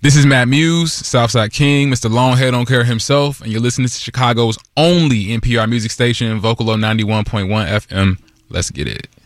This is Matt Muse, Southside King, Mr. Longhead Don't Care himself, and you're listening to Chicago's only NPR music station, Vocalo 91.1 FM. Let's get it.